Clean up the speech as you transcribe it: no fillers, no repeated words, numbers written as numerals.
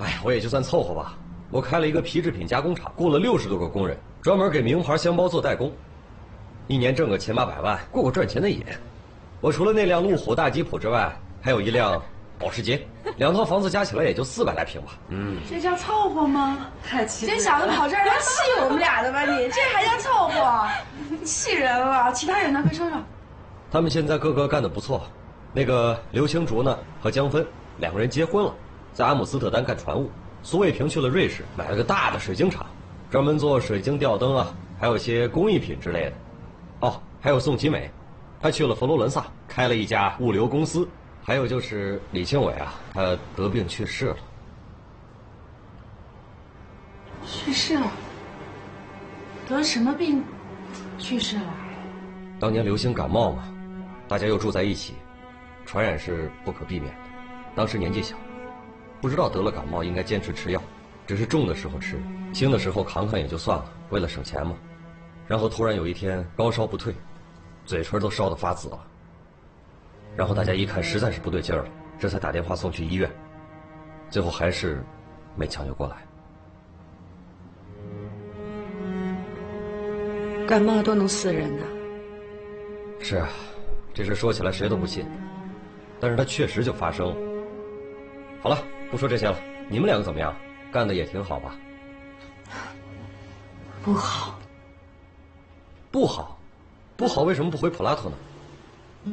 哎，我也就算凑合吧。我开了一个皮制品加工厂，雇了60多个工人，专门给名牌箱包做代工，一年挣个7、800万，过过赚钱的瘾。我除了那辆路虎大吉普之外，还有一辆保时捷，2套房子加起来也就400来平吧。 这叫凑合吗？ 太气人了！ 这小子跑这儿来气我们俩的吧你？这还叫凑合？气人了！其他人呢？快说说。 他们现在个个干得不错，那个刘青竹呢和江芬2个人结婚了，在阿姆斯特丹干船务。苏卫平去了瑞士，买了个大的水晶厂，专门做水晶吊灯啊，还有些工艺品之类的。哦，还有宋其美，他去了佛罗伦萨，开了一家物流公司。还有就是李庆伟啊，他得病去世了。 去世了？得什么病？去世了？ 当年刘星感冒嘛，大家又住在一起，传染是不可避免的。当时年纪小，不知道得了感冒应该坚持吃药，只是重的时候吃，轻的时候扛扛也就算了，为了省钱嘛。然后突然有一天高烧不退，嘴唇都烧得发紫了。然后大家一看实在是不对劲儿了，这才打电话送去医院，最后还是没抢救过来。 感冒都能死人呢。 是啊，这事说起来谁都不信，但是它确实就发生了。好了，不说这些了，你们2个怎么样？干的也挺好吧？ 不好。 不好？不好为什么不回普拉托呢？